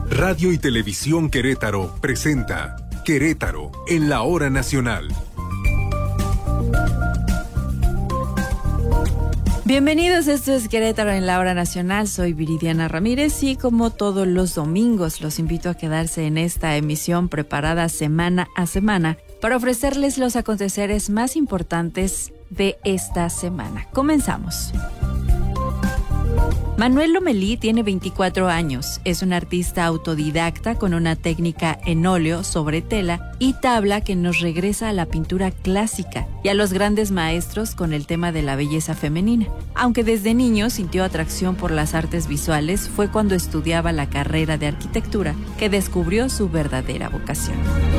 Radio y Televisión Querétaro presenta Querétaro en la Hora Nacional. Bienvenidos, esto es Querétaro en la Hora Nacional. Soy Viridiana Ramírez y como todos los domingos los invito a quedarse en esta emisión preparada semana a semana para ofrecerles los aconteceres más importantes de esta semana. Comenzamos. Manuel Lomelí tiene 24 años, es un artista autodidacta con una técnica en óleo sobre tela y tabla que nos regresa a la pintura clásica y a los grandes maestros con el tema de la belleza femenina. Aunque desde niño sintió atracción por las artes visuales, fue cuando estudiaba la carrera de arquitectura que descubrió su verdadera vocación.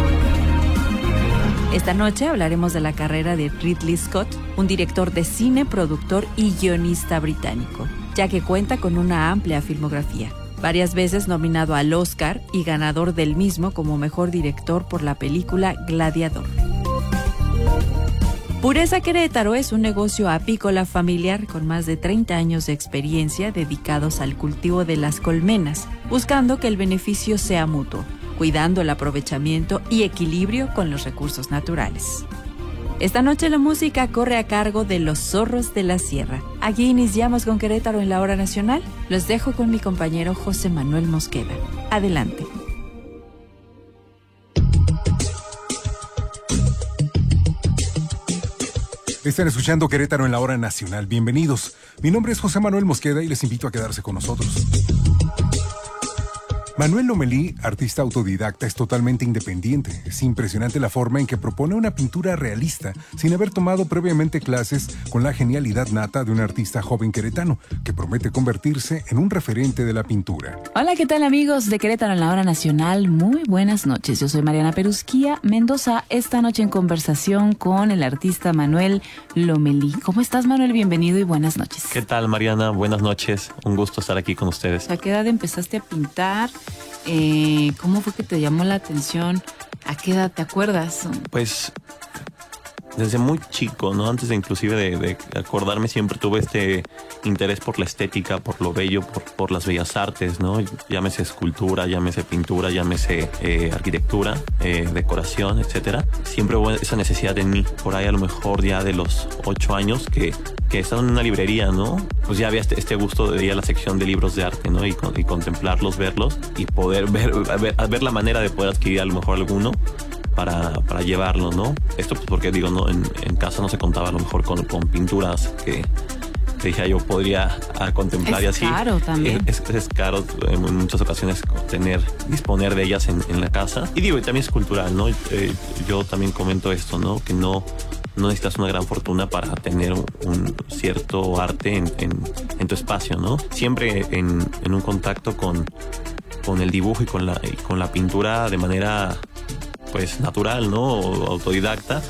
Esta noche hablaremos de la carrera de Ridley Scott, un director de cine, productor y guionista británico, ya que cuenta con una amplia filmografía. Varias veces nominado al Oscar y ganador del mismo como mejor director por la película Gladiador. Pureza Querétaro es un negocio apícola familiar con más de 30 años de experiencia dedicados al cultivo de las colmenas, buscando que el beneficio sea mutuo, cuidando el aprovechamiento y equilibrio con los recursos naturales. Esta noche la música corre a cargo de Los Zorros de la Sierra. Aquí iniciamos con Querétaro en la Hora Nacional. Los dejo con mi compañero José Manuel Mosqueda. Adelante. Están escuchando Querétaro en la Hora Nacional. Bienvenidos. Mi nombre es José Manuel Mosqueda y les invito a quedarse con nosotros. Manuel Lomelí, artista autodidacta, es totalmente independiente. Es impresionante la forma en que propone una pintura realista, sin haber tomado previamente clases, con la genialidad nata de un artista joven queretano, que promete convertirse en un referente de la pintura. Hola, ¿qué tal amigos de Querétaro en la Hora Nacional? Muy buenas noches. Yo soy Mariana Perusquía Mendoza, esta noche en conversación con el artista Manuel Lomelí. ¿Cómo estás, Manuel? Bienvenido y buenas noches. ¿Qué tal, Mariana? Buenas noches. Un gusto estar aquí con ustedes. ¿A qué edad empezaste a pintar? ¿Cómo fue que te llamó la atención? ¿A qué edad te acuerdas? Pues desde muy chico, ¿no? Antes de inclusive de acordarme, siempre tuve este interés por la estética, por lo bello, por las bellas artes, ¿no? Llámese escultura, llámese pintura, llámese arquitectura, decoración, etcétera. Siempre hubo esa necesidad en mí. Por ahí a lo mejor ya de los 8 años que estaba en una librería, ¿no? Pues ya había este gusto de ir a la sección de libros de arte, ¿no? Y contemplarlos, verlos y poder ver la manera de poder adquirir a lo mejor alguno para llevarlo, ¿no? Esto pues porque digo, no, en casa no se contaba a lo mejor con pinturas que dije yo podría contemplar. Es y así. Caro también. Es caro en muchas ocasiones disponer de ellas en la casa. Y digo, y también es cultural, ¿no? Yo también comento esto, ¿no? Que no necesitas una gran fortuna para tener un cierto arte en tu espacio, ¿no? Siempre en un contacto con el dibujo y con la pintura de manera pues natural, ¿no? O autodidacta.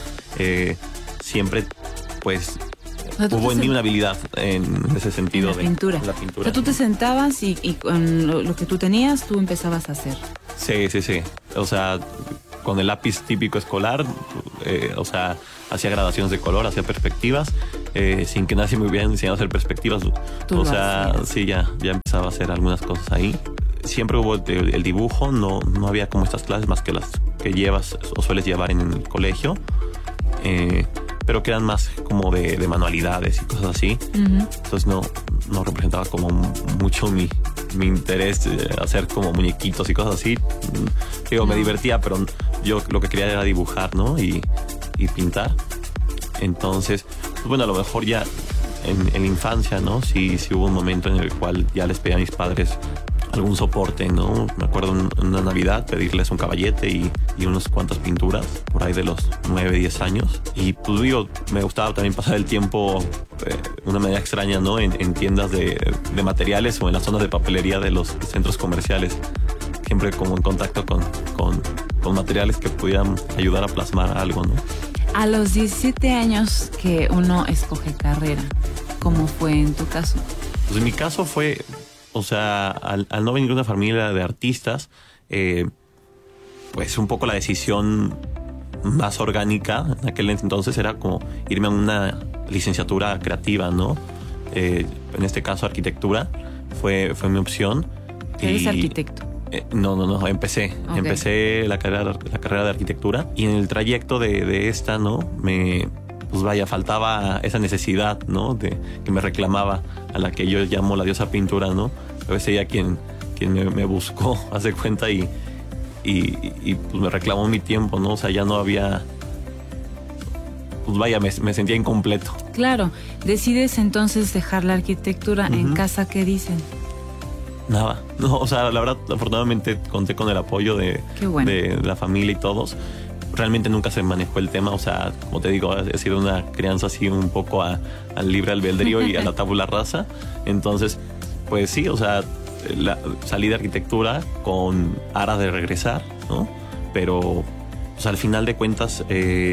Siempre pues hubo en mí una habilidad en ese sentido. La pintura. La pintura. O sea, tú te sentabas y con lo que tú tenías, tú empezabas a hacer. Sí. O sea, con el lápiz típico escolar, o sea, hacía gradaciones de color, hacía perspectivas, sin que nadie me hubiera enseñado a hacer perspectivas. O sea, sí, ya empezaba a hacer algunas cosas ahí. Siempre hubo el dibujo, no había como estas clases más que las que llevas o sueles llevar en el colegio, pero que eran más como de manualidades y cosas así. Uh-huh. Entonces no representaba como mucho mi interés hacer como muñequitos y cosas así. Digo, me divertía, pero yo lo que quería era dibujar, ¿no? Y pintar. Entonces, pues bueno, a lo mejor ya en la infancia, ¿no? Sí hubo un momento en el cual ya les pedí a mis padres algún soporte, ¿no? Me acuerdo en una Navidad pedirles un caballete y unas cuantas pinturas, por ahí de los 9, 10 años. Y pues digo, me gustaba también pasar el tiempo de una manera extraña, ¿no? En tiendas de materiales o en las zonas de papelería de los centros comerciales. Siempre como en contacto con materiales que pudieran ayudar a plasmar algo, ¿no? A los 17 años que uno escoge carrera, ¿cómo fue en tu caso? Pues en mi caso fue, o sea, al no venir de una familia de artistas, pues un poco la decisión más orgánica en aquel entonces era como irme a una licenciatura creativa, ¿no? En este caso arquitectura fue mi opción. ¿Eres arquitecto? No, empecé la carrera de arquitectura, y en el trayecto de esta, ¿no? Faltaba esa necesidad, ¿no? Que me reclamaba, a la que yo llamo la diosa pintura, ¿no? A veces ella quien me buscó, hace cuenta, y pues me reclamó mi tiempo, ¿no? O sea, ya no había... me sentía incompleto. Claro. Decides entonces dejar la arquitectura. ¿En casa qué dicen? Nada. No, o sea, la verdad, afortunadamente conté con el apoyo de la familia y todos. Realmente nunca se manejó el tema, o sea, como te digo, he sido una crianza así un poco al libre albedrío y a la tabula rasa. Entonces, pues sí, o sea, salí de arquitectura con aras de regresar, ¿no? Pero, pues al final de cuentas,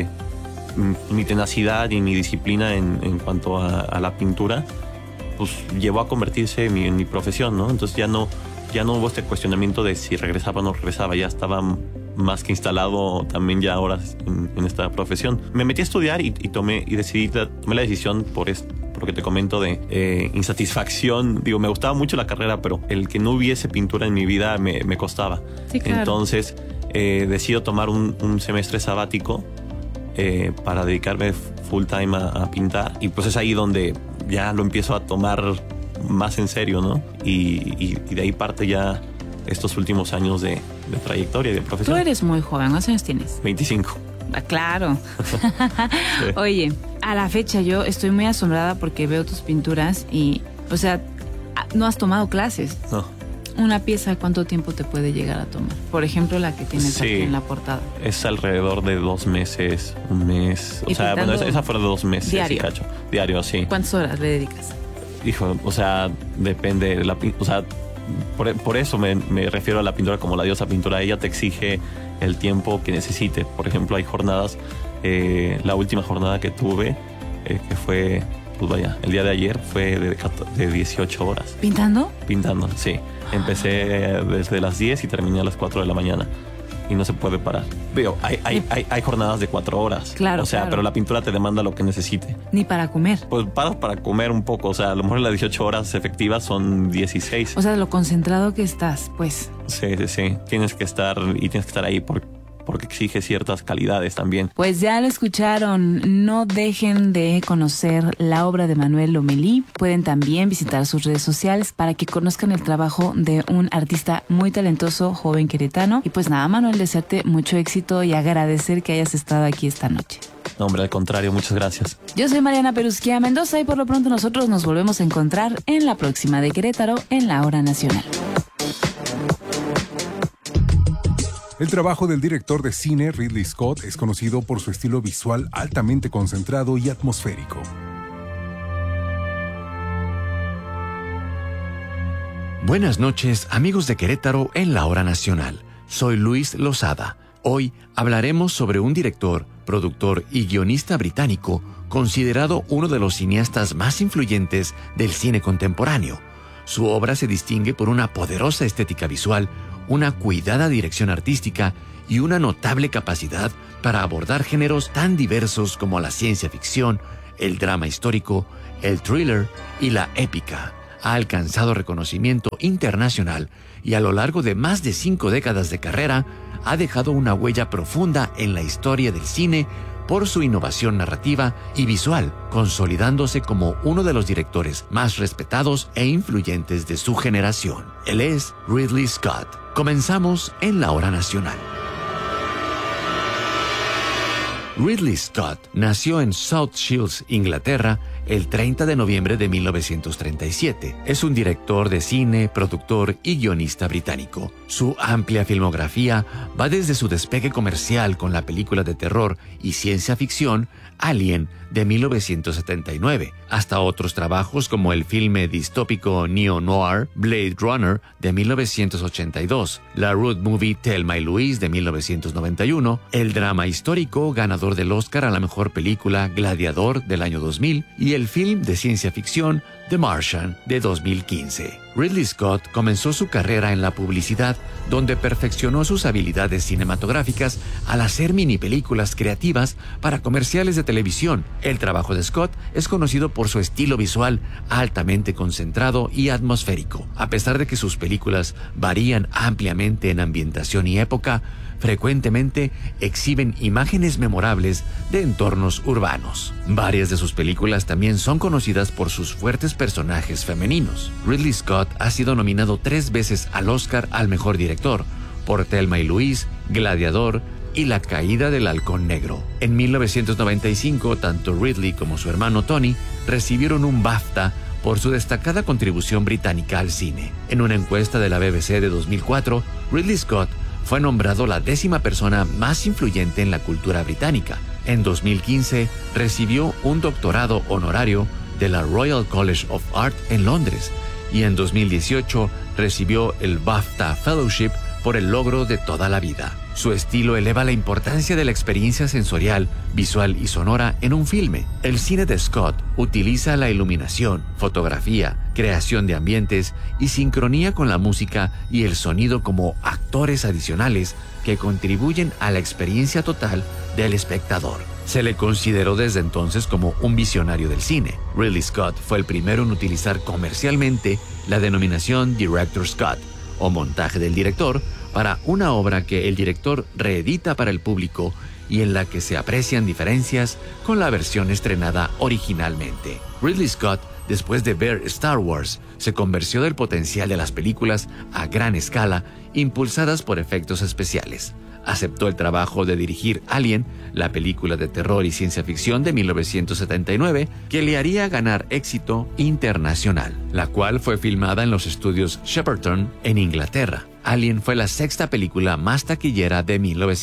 mi tenacidad y mi disciplina en cuanto a la pintura, pues llevó a convertirse en mi profesión, ¿no? Entonces ya no hubo este cuestionamiento de si regresaba o no regresaba, ya estaba más que instalado también ya ahora en esta profesión. Me metí a estudiar y tomé la decisión por lo que te comento de insatisfacción. Digo, me gustaba mucho la carrera, pero el que no hubiese pintura en mi vida me costaba. Sí, claro. Entonces decido tomar un semestre sabático para dedicarme full time a pintar, y pues es ahí donde ya lo empiezo a tomar más en serio, ¿no? Y de ahí parte ya estos últimos años de trayectoria y de profesión. Tú eres muy joven, ¿cuántos años tienes? 25. Ah, claro. Sí. Oye, a la fecha yo estoy muy asombrada porque veo tus pinturas y, o sea, no has tomado clases. No. Una pieza, ¿cuánto tiempo te puede llegar a tomar? Por ejemplo, la que tienes aquí en la portada. Es alrededor de 2 meses, un mes. O sea, bueno, esa fue de 2 meses. Diario. Sí, diario, sí. ¿Cuántas horas le dedicas? Hijo, o sea, depende. O sea, por eso me refiero a la pintura como la diosa pintura. Ella te exige el tiempo que necesite. Por ejemplo, hay jornadas. La última jornada que tuve, que fue, pues vaya, el día de ayer, fue de 18 horas. ¿Pintando? Pintando, sí. Empecé desde las 10 y terminé a las 4 de la mañana. Y no se puede parar. Veo, hay jornadas de 4 horas. Claro, o sea, claro. Pero la pintura te demanda lo que necesite. Ni para comer. Pues para comer un poco. O sea, a lo mejor las 18 horas efectivas son 16. O sea, lo concentrado que estás, pues. Sí. Tienes que estar ahí porque exige ciertas calidades también. Pues ya lo escucharon, no dejen de conocer la obra de Manuel Lomelí. Pueden también visitar sus redes sociales para que conozcan el trabajo de un artista muy talentoso, joven queretano. Y pues nada, Manuel, desearte mucho éxito y agradecer que hayas estado aquí esta noche. No, hombre, al contrario, muchas gracias. Yo soy Mariana Perusquía Mendoza y por lo pronto nosotros nos volvemos a encontrar en la próxima de Querétaro en la Hora Nacional. El trabajo del director de cine Ridley Scott es conocido por su estilo visual altamente concentrado y atmosférico. Buenas noches, amigos de Querétaro en la Hora Nacional. Soy Luis Lozada. Hoy hablaremos sobre un director, productor y guionista británico considerado uno de los cineastas más influyentes del cine contemporáneo. Su obra se distingue por una poderosa estética visual, una cuidada dirección artística y una notable capacidad para abordar géneros tan diversos como la ciencia ficción, el drama histórico, el thriller y la épica. Ha alcanzado reconocimiento internacional y a lo largo de más de 5 décadas de carrera ha dejado una huella profunda en la historia del cine por su innovación narrativa y visual, consolidándose como uno de los directores más respetados e influyentes de su generación. Él es Ridley Scott. Comenzamos en la Hora Nacional. Ridley Scott nació en South Shields, Inglaterra, el 30 de noviembre de 1937. Es un director de cine, productor y guionista británico. Su amplia filmografía va desde su despegue comercial con la película de terror y ciencia ficción Alien de 1979, hasta otros trabajos como el filme distópico neo-noir Blade Runner de 1982, la road movie Thelma y Louise de 1991, el drama histórico ganador del Oscar a la mejor película Gladiador del año 2000 y el film de ciencia ficción The Martian de 2015. Ridley Scott comenzó su carrera en la publicidad, donde perfeccionó sus habilidades cinematográficas al hacer mini películas creativas para comerciales de televisión. El trabajo de Scott es conocido por su estilo visual altamente concentrado y atmosférico. A pesar de que sus películas varían ampliamente en ambientación y época, frecuentemente exhiben imágenes memorables de entornos urbanos. Varias de sus películas también son conocidas por sus fuertes personajes femeninos. Ridley Scott ha sido nominado 3 veces al Oscar al Mejor Director por Thelma y Louise, Gladiador y La Caída del Halcón Negro. En 1995, tanto Ridley como su hermano Tony recibieron un BAFTA por su destacada contribución británica al cine. En una encuesta de la BBC de 2004, Ridley Scott fue nombrado la 10ª persona más influyente en la cultura británica. En 2015 recibió un doctorado honorario de la Royal College of Art en Londres y en 2018 recibió el BAFTA Fellowship por el logro de toda la vida. Su estilo eleva la importancia de la experiencia sensorial, visual y sonora en un filme. El cine de Scott utiliza la iluminación, fotografía, creación de ambientes y sincronía con la música y el sonido como actores adicionales que contribuyen a la experiencia total del espectador. Se le consideró desde entonces como un visionario del cine. Ridley Scott fue el primero en utilizar comercialmente la denominación Director's Cut, o montaje del director, para una obra que el director reedita para el público y en la que se aprecian diferencias con la versión estrenada originalmente. Ridley Scott, después de ver Star Wars, se convenció del potencial de las películas a gran escala impulsadas por efectos especiales. Aceptó el trabajo de dirigir Alien, la película de terror y ciencia ficción de 1979, que le haría ganar éxito internacional, la cual fue filmada en los estudios Shepperton en Inglaterra. Alien fue la 6ª película más taquillera de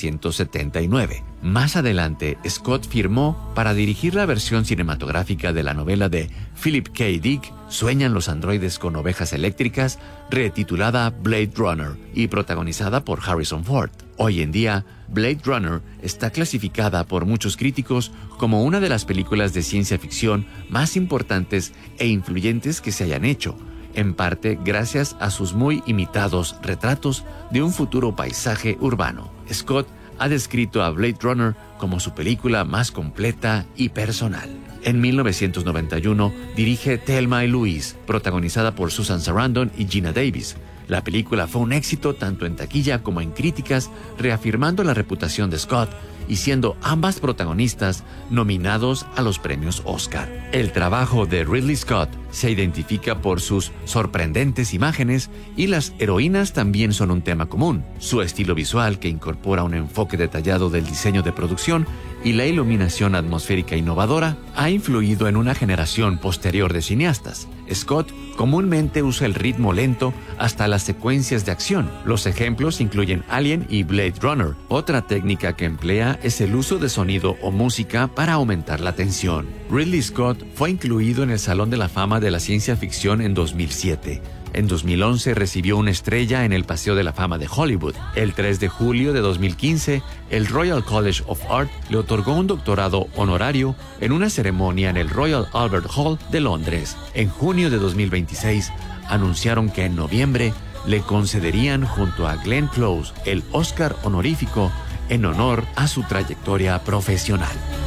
1979. Más adelante, Scott firmó para dirigir la versión cinematográfica de la novela de Philip K. Dick, Sueñan los androides con ovejas eléctricas, retitulada Blade Runner y protagonizada por Harrison Ford. Hoy en día, Blade Runner está clasificada por muchos críticos como una de las películas de ciencia ficción más importantes e influyentes que se hayan hecho, en parte gracias a sus muy imitados retratos de un futuro paisaje urbano. Scott ha descrito a Blade Runner como su película más completa y personal. En 1991 dirige Thelma y Louise, protagonizada por Susan Sarandon y Geena Davis. La película fue un éxito tanto en taquilla como en críticas, reafirmando la reputación de Scott y siendo ambas protagonistas nominados a los premios Oscar. El trabajo de Ridley Scott se identifica por sus sorprendentes imágenes y las heroínas también son un tema común. Su estilo visual, que incorpora un enfoque detallado del diseño de producción y la iluminación atmosférica innovadora, ha influido en una generación posterior de cineastas. Scott comúnmente usa el ritmo lento hasta las secuencias de acción. Los ejemplos incluyen Alien y Blade Runner. Otra técnica que emplea es el uso de sonido o música para aumentar la tensión. Ridley Scott fue incluido en el Salón de la Fama de la Ciencia Ficción en 2007. En 2011 recibió una estrella en el Paseo de la Fama de Hollywood. El 3 de julio de 2015, el Royal College of Art le otorgó un doctorado honorario en una ceremonia en el Royal Albert Hall de Londres. En junio de 2026, anunciaron que en noviembre le concederían junto a Glenn Close el Oscar honorífico en honor a su trayectoria profesional.